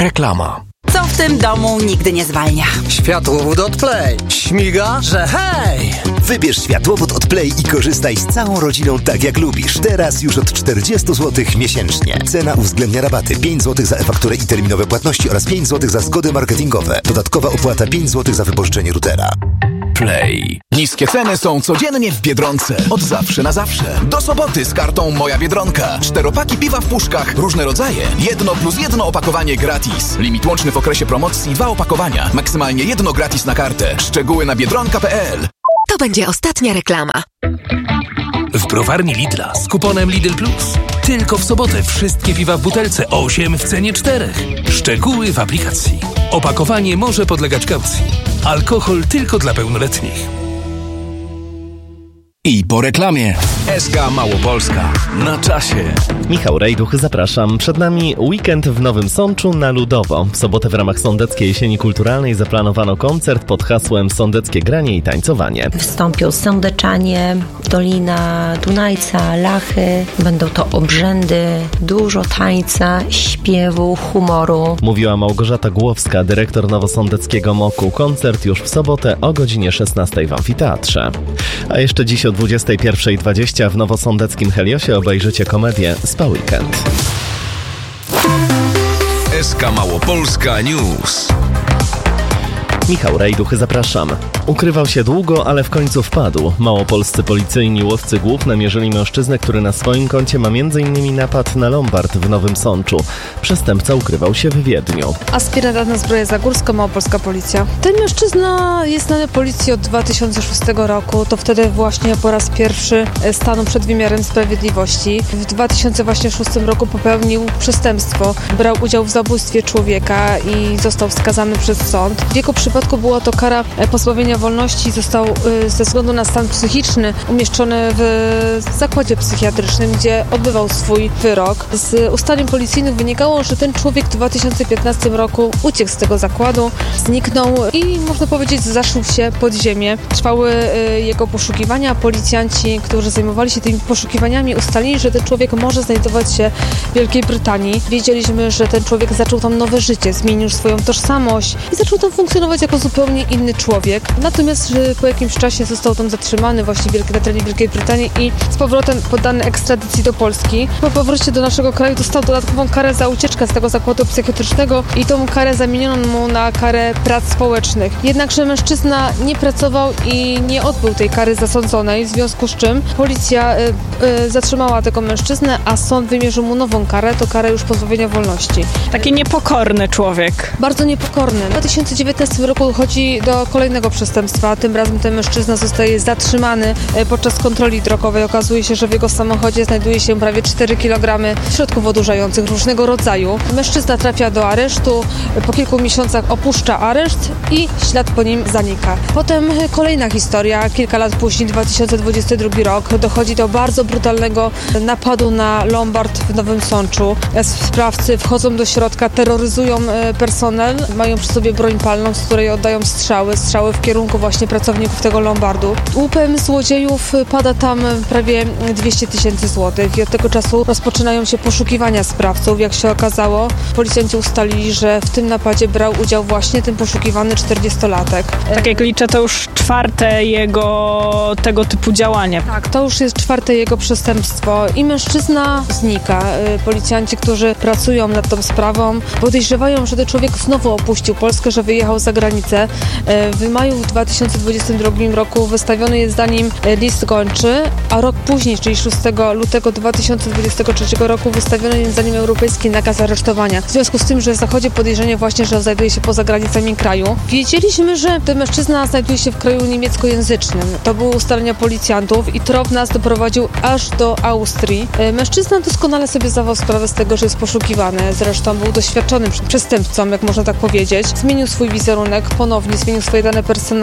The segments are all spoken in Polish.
Reklama. Co w tym domu nigdy nie zwalnia? Światłowód od Play. Śmiga, że hej! Wybierz światłowód od Play i korzystaj z całą rodziną tak jak lubisz. Teraz już od 40 zł miesięcznie. Cena uwzględnia rabaty 5 zł za e-fakturę i terminowe płatności oraz 5 zł za zgody marketingowe. Dodatkowa opłata 5 zł za wypożyczenie routera. Play. Niskie ceny są codziennie w Biedronce. Od zawsze na zawsze. Do soboty z kartą Moja Biedronka. 4-paki piwa w puszkach. Różne rodzaje. 1+1 opakowanie gratis. Limit łączny w okresie promocji 2 opakowania. Maksymalnie 1 gratis na kartę. Szczegóły na biedronka.pl. To będzie ostatnia reklama. W browarni Lidla z kuponem Lidl Plus. Tylko w sobotę wszystkie piwa w butelce 8 w cenie 4. Szczegóły w aplikacji. Opakowanie może podlegać kaucji. Alkohol tylko dla pełnoletnich. I po reklamie. SK Małopolska. Na czasie. Michał Rejduch, zapraszam. Przed nami weekend w Nowym Sączu na Ludowo. W sobotę w ramach Sądeckiej Jesieni Kulturalnej zaplanowano koncert pod hasłem Sądeckie granie i tańcowanie. Wystąpią sądeczanie, Dolina Dunajca, Lachy. Będą to obrzędy, dużo tańca, śpiewu, humoru. Mówiła Małgorzata Głowska, dyrektor Nowosądeckiego MOK-u. Koncert już w sobotę o godzinie 16 w amfiteatrze. A jeszcze dziś o 21:20 w Nowosądeckim Heliosie obejrzycie komedię Spa Weekend. SK Małopolska News. Michał Rejduch, zapraszam. Ukrywał się długo, ale w końcu wpadł. Małopolscy policyjni łowcy głów namierzyli mężczyznę, który na swoim koncie ma m.in. napad na Lombard w Nowym Sączu. Przestępca ukrywał się w Wiedniu. Aspirant na zbroję zagórską, Małopolska Policja. Ten mężczyzna jest na policji od 2006 roku. To wtedy właśnie po raz pierwszy stanął przed wymiarem sprawiedliwości. W 2006 roku popełnił przestępstwo. Brał udział w zabójstwie człowieka i został skazany przez sąd. W jego przypadku była to kara pozbawienia wolności. Został ze względu na stan psychiczny umieszczony w zakładzie psychiatrycznym, gdzie odbywał swój wyrok. Z ustaleń policyjnych wynikało, że ten człowiek w 2015 roku uciekł z tego zakładu, zniknął i można powiedzieć zaszył się pod ziemię. Trwały jego poszukiwania. Policjanci, którzy zajmowali się tymi poszukiwaniami, ustalili, że ten człowiek może znajdować się w Wielkiej Brytanii. Wiedzieliśmy, że ten człowiek zaczął tam nowe życie, zmienił swoją tożsamość i zaczął tam funkcjonować jako zupełnie inny człowiek. Natomiast po jakimś czasie został tam zatrzymany właśnie na terenie Wielkiej Brytanii i z powrotem poddany ekstradycji do Polski. Po powrocie do naszego kraju dostał dodatkową karę za ucieczkę z tego zakładu psychiatrycznego i tą karę zamieniono mu na karę prac społecznych. Jednakże mężczyzna nie pracował i nie odbył tej kary zasądzonej, w związku z czym policja zatrzymała tego mężczyznę, a sąd wymierzył mu nową karę, to karę już pozbawienia wolności. Taki niepokorny człowiek. Bardzo niepokorny. W 2019 roku dochodzi do kolejnego przestępstwa. Tym razem ten mężczyzna zostaje zatrzymany podczas kontroli drogowej. Okazuje się, że w jego samochodzie znajduje się prawie 4 kg środków odurzających różnego rodzaju. Mężczyzna trafia do aresztu, po kilku miesiącach opuszcza areszt i ślad po nim zanika. Potem kolejna historia. Kilka lat później, 2022 rok, dochodzi do bardzo brutalnego napadu na Lombard w Nowym Sączu. Sprawcy wchodzą do środka, terroryzują personel, mają przy sobie broń palną, z której oddają strzały w kierunku właśnie pracowników tego Lombardu. Łupem złodziejów pada tam prawie 200 000 złotych i od tego czasu rozpoczynają się poszukiwania sprawców. Jak się okazało, policjanci ustalili, że w tym napadzie brał udział właśnie ten poszukiwany 40-latek. Tak jak liczę, to już 4. jego tego typu działanie. Tak, to już jest 4. jego przestępstwo i mężczyzna znika. Policjanci, którzy pracują nad tą sprawą, podejrzewają, że ten człowiek znowu opuścił Polskę, że wyjechał za granicę. W maju 2022 roku wystawiony jest za nim list gończy, a rok później, czyli 6 lutego 2023 roku wystawiony jest za nim europejski nakaz aresztowania. W związku z tym, że zachodzi podejrzenie właśnie, że znajduje się poza granicami kraju. Wiedzieliśmy, że ten mężczyzna znajduje się w kraju niemieckojęzycznym. To były ustalenia policjantów i trop nas doprowadził aż do Austrii. Mężczyzna doskonale sobie zdawał sprawę z tego, że jest poszukiwany. Zresztą był doświadczonym przestępcą, jak można tak powiedzieć. Zmienił swój wizerunek, ponownie zmienił swoje dane personalne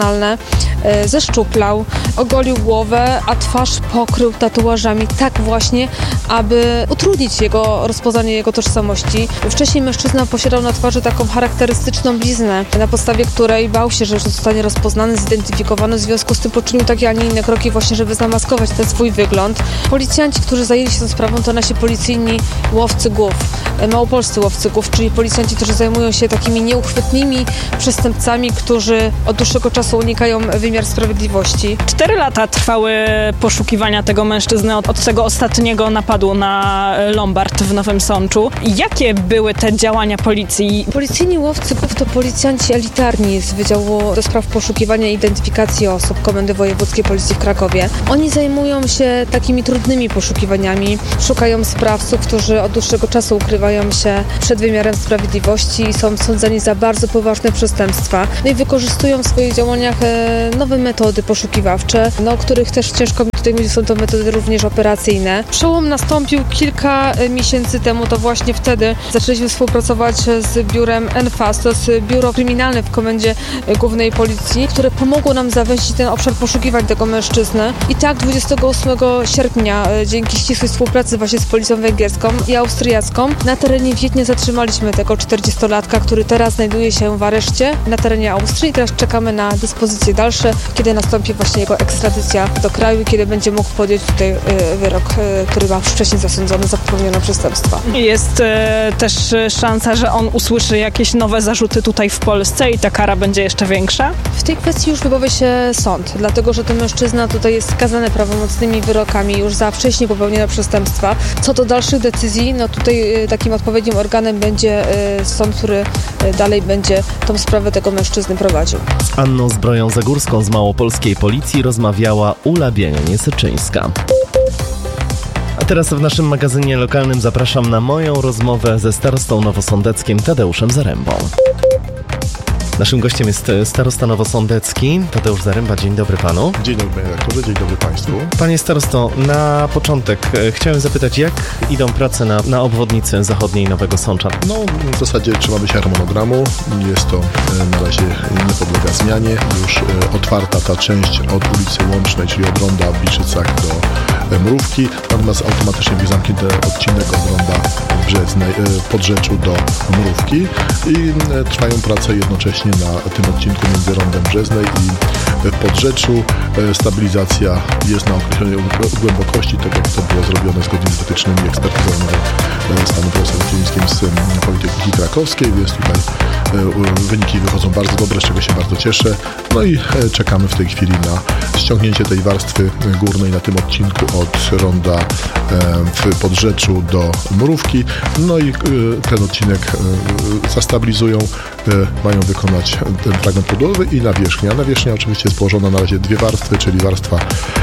emocjonalne, zeszczuplał, ogolił głowę, a twarz pokrył tatuażami tak właśnie, aby utrudnić jego rozpoznanie jego tożsamości. Wcześniej mężczyzna posiadał na twarzy taką charakterystyczną bliznę, na podstawie której bał się, że zostanie rozpoznany, zidentyfikowany, w związku z tym poczynił takie, a nie inne kroki właśnie, żeby zamaskować ten swój wygląd. Policjanci, którzy zajęli się tą sprawą, to nasi policyjni łowcy głów, małopolscy łowcy głów, czyli policjanci, którzy zajmują się takimi nieuchwytnymi przestępcami, którzy od dłuższego czasu unikają wymiar sprawiedliwości. 4 lata trwały poszukiwania tego mężczyzny od tego ostatniego napadu na Lombard w Nowym Sączu. Jakie były te działania policji? Policyjni łowcy głów to policjanci elitarni z Wydziału do Spraw Poszukiwania i Identyfikacji Osób Komendy Wojewódzkiej Policji w Krakowie. Oni zajmują się takimi trudnymi poszukiwaniami. Szukają sprawców, którzy od dłuższego czasu ukrywają się przed wymiarem sprawiedliwości i są sądzeni za bardzo poważne przestępstwa. No i wykorzystują w swoich działaniach nowe metody poszukiwawcze, o których też ciężko mi tutaj mówić, są to metody również operacyjne. Przełom nastąpił kilka miesięcy temu, to właśnie wtedy zaczęliśmy współpracować z biurem NFAS, to jest biuro kryminalne w Komendzie Głównej Policji, które pomogło nam zawęzić ten obszar poszukiwań tego mężczyzny. I tak 28 sierpnia, dzięki ścisłej współpracy właśnie z policją węgierską i austriacką, na terenie Wiednia zatrzymaliśmy tego 40-latka, który teraz znajduje się w areszcie na terenie Austrii i teraz czekamy na dyspozycje dalsze, kiedy nastąpi właśnie jego ekstradycja do kraju i kiedy będzie mógł podjąć tutaj wyrok, który ma wcześniej zasądzony za popełnione przestępstwa. Jest też szansa, że on usłyszy jakieś nowe zarzuty tutaj w Polsce i ta kara będzie jeszcze większa? W tej kwestii już wypowie się sąd, dlatego że ten mężczyzna tutaj jest skazany prawomocnymi wyrokami już za wcześniej popełnione przestępstwa. Co do dalszych decyzji, no tutaj takim odpowiednim organem będzie sąd, który dalej będzie tą sprawę tego mężczyzny prowadził. Z Anną Zbroją-Zagórską z Małopolskiej Policji rozmawiała Ula Bienianie-Syczyńska. A teraz w naszym magazynie lokalnym zapraszam na moją rozmowę ze starostą nowosądeckim Tadeuszem Zarembą. Naszym gościem jest starosta nowosądecki Tadeusz Zaremba. Dzień dobry panu. Dzień dobry panie redaktorze, dzień dobry państwu. Panie starosto, na początek chciałem zapytać, jak idą prace na obwodnicy zachodniej Nowego Sącza? No, w zasadzie trzymamy się harmonogramu. Jest to na razie nie podlega zmianie. Już otwarta ta część od ulicy Łącznej, czyli od ronda Biszycach do Mrówki. Natomiast automatycznie był zamknięty odcinek od ronda Podrzeczu do Mrówki i trwają prace jednocześnie na tym odcinku między rondem Brzeznej i Podrzeczu. Stabilizacja jest na określonej głębokości, tak jak to było zrobione zgodnie z wytycznymi ekspertyzą stanu profesorem klinicznym z Politechniki Krakowskiej, więc tutaj wyniki wychodzą bardzo dobre, z czego się bardzo cieszę. No i czekamy w tej chwili na ściągnięcie tej warstwy górnej na tym odcinku od ronda w Podrzeczu do Mrówki. No i ten odcinek zastabilizują, mają wykonać ten fragment podłowy i nawierzchnia. Nawierzchnia oczywiście jest położona na razie 2 warstwy, czyli warstwa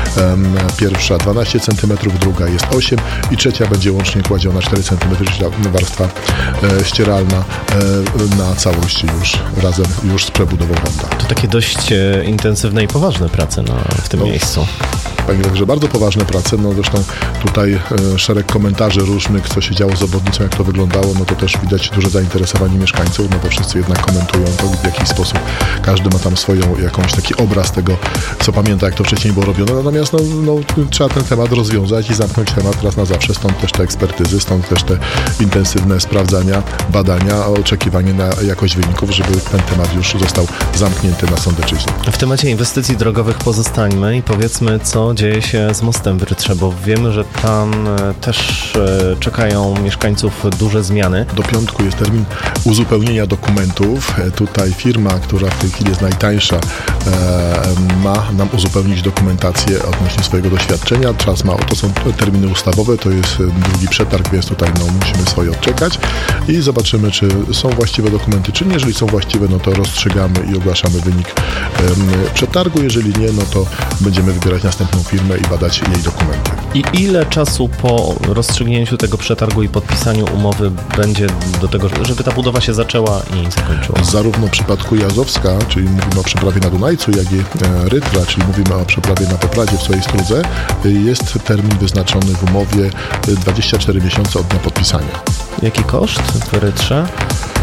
pierwsza 12 cm, druga jest 8 i trzecia będzie łącznie kładziona 4 cm, czyli warstwa ścieralna na całość już razem już z przebudową ronda. To takie dość intensywne i poważne prace w tym miejscu. Panie redaktorze, bardzo poważne prace, no zresztą tutaj szereg komentarzy różnych, co się działo z obwodnicą, jak to wyglądało, no to też widać duże zainteresowanie mieszkańców, no bo wszyscy jednak komentują to, w jakiś sposób każdy ma tam swoją jakąś taki obraz tego, co pamięta, jak to wcześniej było robione, natomiast no, trzeba ten temat rozwiązać i zamknąć temat raz na zawsze, stąd też te ekspertyzy, stąd też te intensywne sprawdzania, badania, oczekiwanie na jakość wyników, żeby ten temat już został zamknięty na Sądeczyźnie. W temacie inwestycji drogowych pozostańmy i powiedzmy, co dzieje się z mostem w Rytrze, bo wiemy, że tam też czekają mieszkańców duże zmiany. Do piątku jest termin uzupełnienia dokumentów. Tutaj firma, która w tej chwili jest najtańsza, ma nam uzupełnić dokumentację odnośnie swojego doświadczenia. Czas ma, to są terminy ustawowe, to jest drugi przetarg, więc tutaj musimy swoje odczekać i zobaczymy, czy są właściwe dokumenty, czy nie. Jeżeli są właściwe, no to rozstrzygamy i ogłaszamy wynik przetargu. Jeżeli nie, no to będziemy wybierać następną firmę i badać jej dokumenty. I ile czasu po rozstrzygnięciu tego przetargu i podpisaniu umowy będzie do tego, żeby ta budowa się zaczęła i zakończyła? Zarówno w przypadku Jazowska, czyli mówimy o przeprawie na Dunajcu, jak i Rytra, czyli mówimy o przeprawie na Popradzie w Sojestrudze, jest termin wyznaczony w umowie 24 miesiące od dnia podpisania. Jaki koszt w Rytrze?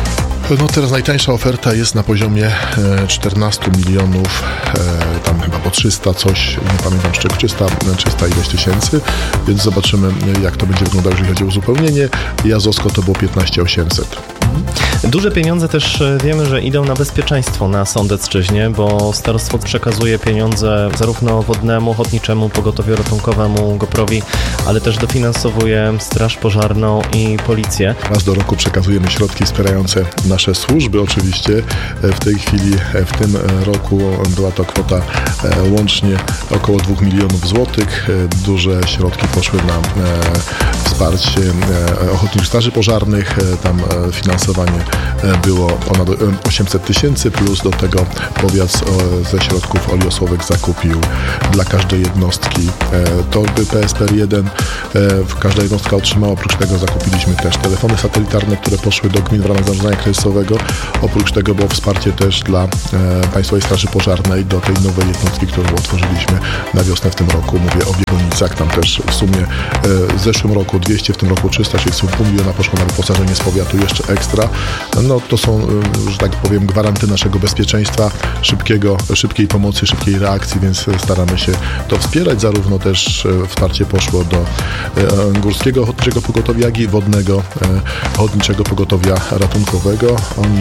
No teraz najtańsza oferta jest na poziomie 14 milionów, tam chyba po 300 coś, nie pamiętam z czego, 300 ileś tysięcy, więc zobaczymy, jak to będzie wyglądało, jeżeli chodzi o uzupełnienie. Jazowsko to było 15 800. Duże pieniądze też wiemy, że idą na bezpieczeństwo na Sądecczyźnie, bo starostwo przekazuje pieniądze zarówno Wodnemu, Ochotniczemu Pogotowiu Ratunkowemu, GOPR-owi, ale też dofinansowuje Straż Pożarną i Policję. Raz do roku przekazujemy środki wspierające nasze służby oczywiście. W tej chwili, w tym roku była to kwota łącznie około 2 milionów złotych. Duże środki poszły na wsparcie Ochotniczych Straży Pożarnych. Tam finansowanie było ponad 800 tysięcy, plus do tego powiat ze środków oliosłowych zakupił dla każdej jednostki torby PSPR-1. Każda jednostka otrzymała, oprócz tego zakupiliśmy też telefony satelitarne, które poszły do gmin w ramach zarządzania kryzysowego. Oprócz tego było wsparcie też dla Państwowej Straży Pożarnej do tej nowej jednostki, którą otworzyliśmy na wiosnę w tym roku. Mówię o Biegunicach, tam też w sumie w zeszłym roku 200, w tym roku 300, czyli pół miliona poszło na wyposażenie z powiatu, jeszcze ekstra. No to są, że tak powiem, gwaranty naszego bezpieczeństwa, szybkiej pomocy, szybkiej reakcji, więc staramy się to wspierać. Zarówno też wsparcie poszło do Górskiego Ochotniczego Pogotowia, jak i Ochotniczego Pogotowia Ratunkowego.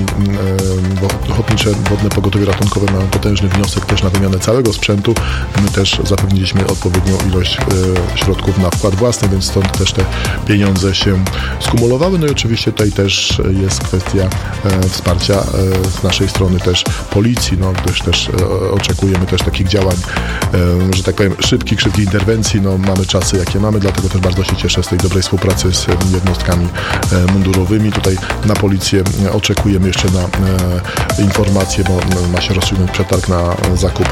Ochotnicze Wodne Pogotowie Ratunkowe mają potężny wniosek też na wymianę całego sprzętu. My też zapewniliśmy odpowiednią ilość środków na wkład własny, więc stąd też te pieniądze się skumulowały. No i oczywiście tutaj też jest kwestia wsparcia z naszej strony też policji, no gdyż też oczekujemy też takich działań, że tak powiem, szybkich interwencji. No mamy czasy, jakie mamy, dlatego też bardzo się cieszę z tej dobrej współpracy z jednostkami mundurowymi. Tutaj na policję oczekujemy jeszcze na informacje, bo ma się rozstrzygnąć przetarg na zakup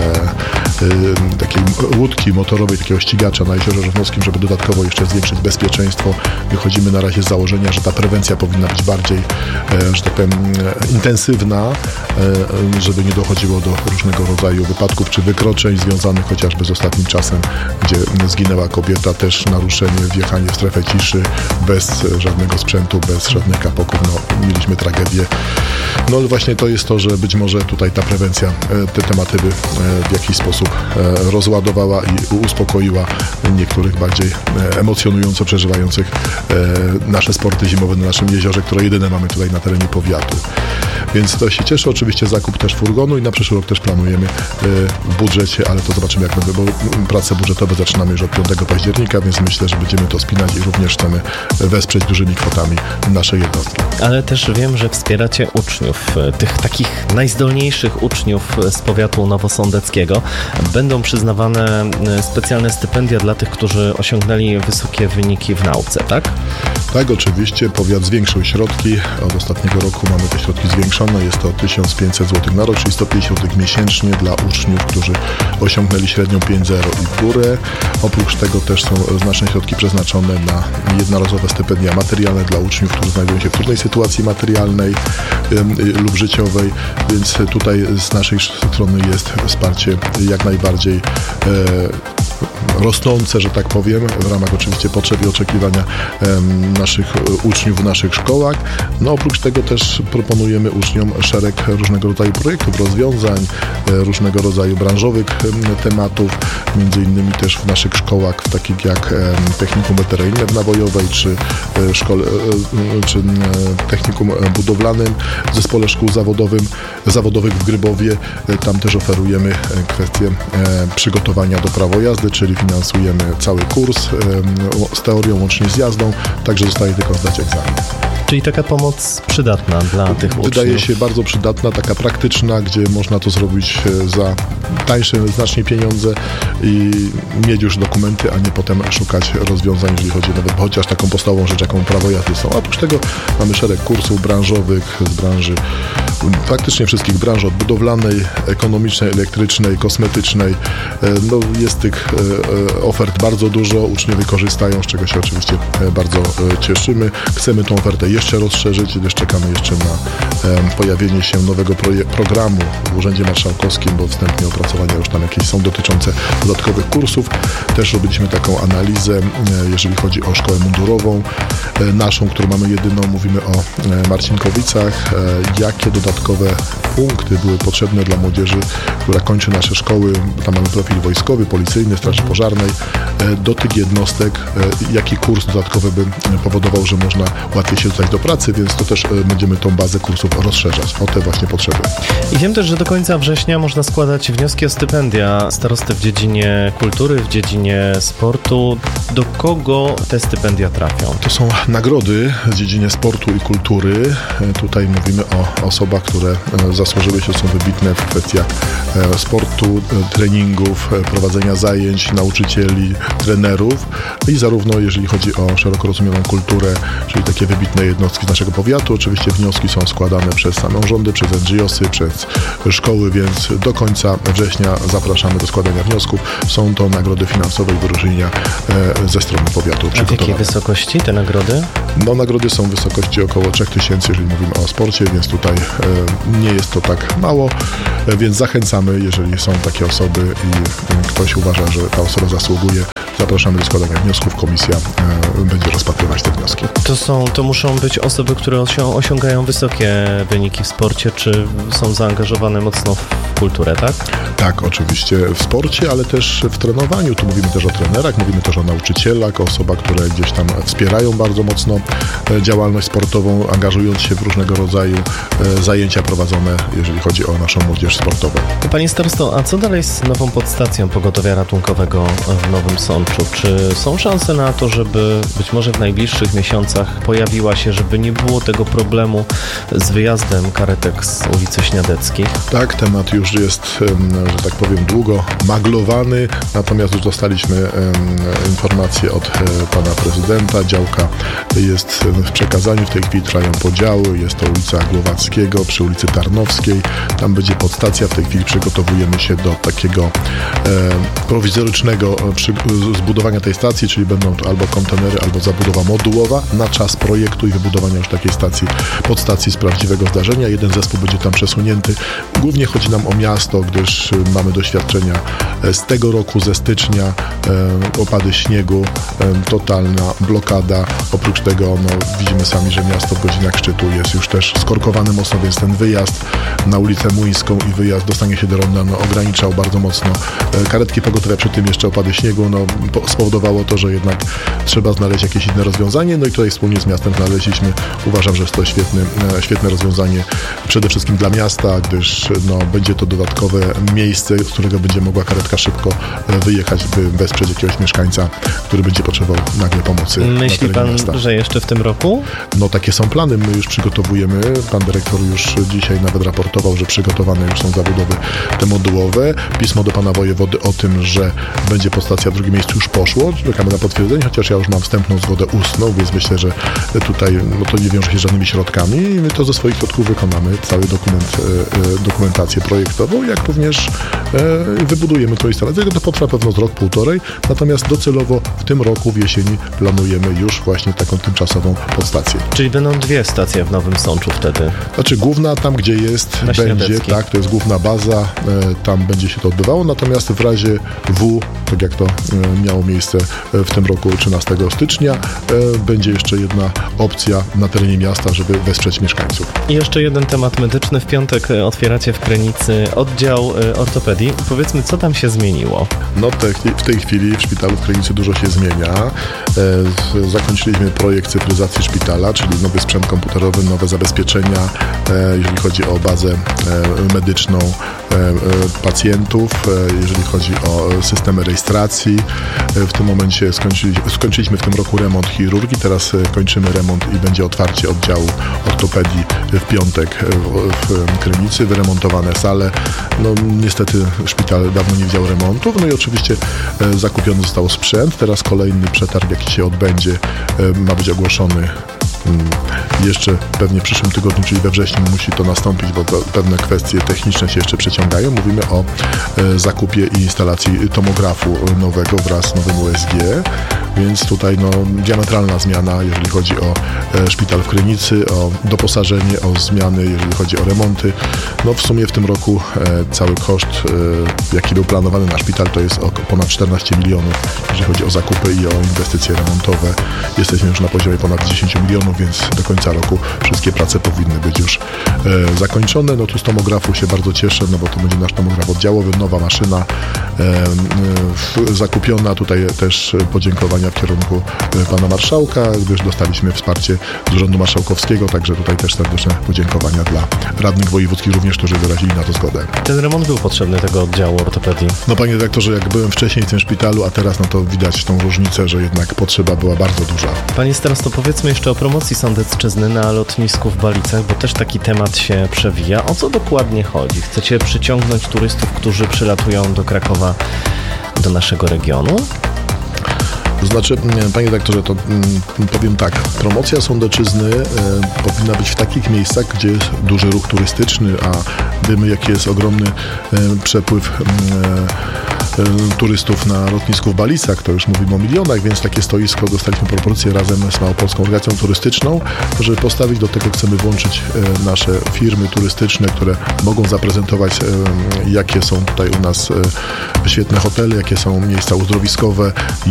takiej łódki motorowej, takiego ścigacza na Jeziorze Żochowskim, żeby dodatkowo jeszcze zwiększyć bezpieczeństwo. Wychodzimy na razie z założenia, że ta prewencja powinna być bardziej, że tak powiem, intensywna, żeby nie dochodziło do różnego rodzaju wypadków czy wykroczeń związanych chociażby z ostatnim czasem, gdzie zginęła kobieta, też naruszenie, wjechanie w strefę ciszy bez żadnego sprzętu, bez żadnych kapoków. No, mieliśmy tragedię. No ale właśnie to jest to, że być może tutaj ta prewencja te tematy by w jakiś sposób rozładowała i uspokoiła niektórych bardziej emocjonująco przeżywających nasze sporty zimowe na naszym jeziorze, które jedyne mamy tutaj na terenie powiatu. Więc to się cieszy. Oczywiście zakup też furgonu i na przyszły rok też planujemy w budżecie, ale to zobaczymy, jak będzie, bo prace budżetowe zaczynamy już od 5 października, więc myślę, że będziemy to spinać i również chcemy wesprzeć dużymi kwotami nasze jednostki. Ale też wiem, że wspieracie uczniów, tych takich najzdolniejszych uczniów z powiatu nowosądeckiego. Będą przyznawane specjalne stypendia dla tych, którzy osiągnęli wysokie wyniki w nauce, tak? Tak, oczywiście. Powiat zwiększył środki. Od ostatniego roku mamy te środki zwiększone. Jest to 1500 zł na rok, czyli 150 zł miesięcznie dla uczniów, którzy osiągnęli średnią 5,0 i w górę. Oprócz tego też są znaczne środki przeznaczone na jednorazowe stypendia materialne dla uczniów, którzy znajdują się w trudnej sytuacji materialnej lub życiowej, więc tutaj z naszej strony jest wsparcie jak najbardziej rosnące, że tak powiem, w ramach oczywiście potrzeb i oczekiwania naszych uczniów w naszych szkołach. No oprócz tego też proponujemy uczniom szereg różnego rodzaju projektów, rozwiązań, różnego rodzaju branżowych tematów, między innymi też w naszych szkołach, takich jak Technikum Weterynaryjne w Nawojowej, czy Technikum Budowlanym, w Zespole Szkół Zawodowych w Grybowie. Tam też oferujemy kwestię przygotowania do prawa jazdy, czyli finansujemy cały kurs z teorią łącznie z jazdą, także zostaje tylko zdać egzamin. Czyli taka pomoc przydatna dla tych uczniów. Wydaje się bardzo przydatna, taka praktyczna, gdzie można to zrobić za tańsze znacznie pieniądze i mieć już dokumenty, a nie potem szukać rozwiązań, jeżeli chodzi nawet chociaż taką podstawową rzecz, jaką prawo jazdy są. Oprócz tego mamy szereg kursów branżowych z branży praktycznie wszystkich branż, od budowlanej, ekonomicznej, elektrycznej, kosmetycznej. No, jest tych ofert bardzo dużo, uczniowie korzystają, z czego się oczywiście bardzo cieszymy. Chcemy tą ofertę jeszcze rozszerzyć, gdyż czekamy jeszcze na pojawienie się nowego programu w Urzędzie Marszałkowskim, bo wstępnie opracowania już tam jakieś są dotyczące dodatkowych kursów. Też robiliśmy taką analizę, jeżeli chodzi o szkołę mundurową naszą, którą mamy jedyną, mówimy o Marcinkowicach, jakie dodatkowe punkty były potrzebne dla młodzieży, która kończy nasze szkoły, tam mamy profil wojskowy, policyjny, straży pożarnej, do tych jednostek, jaki kurs dodatkowy by powodował, że można łatwiej się dostać do pracy, więc to też będziemy tą bazę kursów rozszerzać o te właśnie potrzeby. I wiem też, że do końca września można składać wnioski o stypendia starosty w dziedzinie kultury, w dziedzinie sportu. Do kogo te stypendia trafią? To są nagrody w dziedzinie sportu i kultury. Tutaj mówimy o osobach, które zasłużyły się, są wybitne w kwestiach sportu, treningów, prowadzenia zajęć, nauczycieli, trenerów i zarówno jeżeli chodzi o szeroko rozumianą kulturę, czyli takie wybitne jednostki z naszego powiatu. Oczywiście wnioski są składane przez samorządy, przez NGO-sy, przez szkoły, więc do końca września zapraszamy do składania wniosków. Są to nagrody finansowe i wyróżnienia ze strony powiatu. A w jakiej wysokości te nagrody? No, nagrody są w wysokości około 3000, jeżeli mówimy o sporcie, więc tutaj nie jest to tak mało, więc zachęcamy, jeżeli są takie osoby i ktoś uważa, że ta osoba zasługuje, zapraszamy do składania wniosków. Komisja będzie rozpatrywać te wnioski. To muszą być osoby, które osiągają wysokie wyniki w sporcie, czy są zaangażowane mocno w kulturę, tak? Tak, oczywiście w sporcie, ale też w trenowaniu. Tu mówimy też o trenerach, mówimy też o nauczycielach, o osobach, które gdzieś tam wspierają bardzo mocno działalność sportową, angażując się w różnego rodzaju zajęcia prowadzone, jeżeli chodzi o naszą młodzież sportową. Panie starosto, a co dalej z nową podstacją pogotowia ratunkowego w Nowym Sączu? Czy są szanse na to, żeby być może w najbliższych miesiącach pojawiła się, żeby nie było tego problemu z wyjazdem karetek z ulicy Śniadeckich? Tak, temat już jest, że tak powiem, długo maglowany, natomiast już dostaliśmy informację od pana prezydenta. Działka jest w przekazaniu, w tej chwili trwają podziały, jest to ulica Głowackiego przy ulicy Tarnowskiej, tam będzie podstacja, w tej chwili przygotowujemy się do takiego prowizorycznego zbudowania tej stacji, czyli będą to albo kontenery, albo zabudowa modułowa na czas projektu i wybudowania już takiej stacji, podstacji z prawdziwego zdarzenia. Jeden zespół będzie tam przesunięty. Głównie chodzi nam o miasto, gdyż mamy doświadczenia z tego roku, ze stycznia, opady śniegu, totalna blokada. Oprócz tego widzimy sami, że miasto w godzinach szczytu jest już też skorkowane mocno, więc ten wyjazd na ulicę Młyńską i wyjazd dostanie się do Ronda ograniczał bardzo mocno karetki pogotowia, przy tym jeszcze opady śniegu spowodowało to, że jednak trzeba znaleźć jakieś inne rozwiązanie, no i tutaj wspólnie z miastem znaleźliśmy. Uważam, że jest to świetne rozwiązanie przede wszystkim dla miasta, gdyż będzie to dodatkowe miejsce, z którego będzie mogła karetka szybko wyjechać, by wesprzeć jakiegoś mieszkańca, który będzie potrzebował nagle pomocy. Myśli pan, miasta. Że jeszcze w tym roku? No takie są plany, my już przygotowujemy. Pan dyrektor już dzisiaj nawet raportował, że przygotowane już są zabudowy te modułowe. Pismo do pana wojewody o tym, że będzie podstacja w drugim miejscu już poszło. Czekamy na potwierdzenie, chociaż ja już mam wstępną zgodę ustną, więc myślę, że tutaj to nie wiąże się z żadnymi środkami i my to ze swoich środków wykonamy. Cały dokumentację projektową, jak również wybudujemy tą instalację. To potrwa pewno z rok, półtorej, natomiast docelowo w tym roku w jesieni planujemy już właśnie taką tymczasową podstację. Czyli będą dwie stacje w Nowym Sączu wtedy? Znaczy główna tam, gdzie jest, będzie, tak, to jest główna baza, tam będzie się to odbywało, natomiast w razie tak jak to miało miejsce w tym roku 13 stycznia, będzie jeszcze jedna opcja na terenie miasta, żeby wesprzeć mieszkańców. I jeszcze jeden temat medyczny. W piątek otwieracie w Krynicy oddział ortopedii. Powiedzmy, co tam się zmieniło? No w tej chwili w szpitalu w Krynicy dużo się zmienia. Zakończyliśmy projekt cyfryzacji szpitala, czyli nowy sprzęt komputerowy, nowe zabezpieczenia, jeżeli chodzi o bazę medyczną pacjentów, jeżeli chodzi o systemy rejestracji. W tym momencie skończyliśmy w tym roku remont chirurgii, teraz kończymy remont i będzie otwarcie oddziału ortopedii w piątek w Krynicy, wyremontowane sale. No niestety szpital dawno nie widział remontów, no i oczywiście zakupiony został sprzęt. Teraz kolejny przetarg, jaki się odbędzie, ma być ogłoszony Jeszcze pewnie w przyszłym tygodniu, czyli we wrześniu musi to nastąpić, bo pewne kwestie techniczne się jeszcze przeciągają. Mówimy o zakupie i instalacji tomografu nowego wraz z nowym USG, więc tutaj diametralna zmiana, jeżeli chodzi o szpital w Krynicy, o doposażenie, o zmiany, jeżeli chodzi o remonty. W sumie w tym roku cały koszt, jaki był planowany na szpital, to jest ponad 14 milionów, jeżeli chodzi o zakupy i o inwestycje remontowe. Jesteśmy już na poziomie ponad 10 milionów, więc do końca roku wszystkie prace powinny być już zakończone. Tu z tomografu się bardzo cieszę, bo to będzie nasz tomograf oddziałowy, nowa maszyna zakupiona. Tutaj też podziękowania w kierunku pana marszałka, gdyż dostaliśmy wsparcie z Urzędu Marszałkowskiego, także tutaj też serdeczne podziękowania dla radnych wojewódzkich również, którzy wyrazili na to zgodę. Ten remont był potrzebny tego oddziału ortopedii? Panie dyrektorze, jak byłem wcześniej w tym szpitalu, a teraz to widać tą różnicę, że jednak potrzeba była bardzo duża. Panie starosto, powiedzmy jeszcze o promocji Sądecczyzny na lotnisku w Balicach, bo też taki temat się przewija. O co dokładnie chodzi? Chcecie przyciągnąć turystów, którzy przylatują do Krakowa, do naszego regionu? To znaczy, panie dyrektorze, to powiem tak, promocja Sądecczyzny powinna być w takich miejscach, gdzie jest duży ruch turystyczny, a wiemy, jaki jest ogromny przepływ turystów na lotnisku w Balicach, to już mówimy o milionach, więc takie stoisko dostaliśmy propozycję razem z Małopolską Organizacją Turystyczną, żeby postawić. Do tego chcemy włączyć nasze firmy turystyczne, które mogą zaprezentować, jakie są tutaj u nas świetne hotele, jakie są miejsca uzdrowiskowe,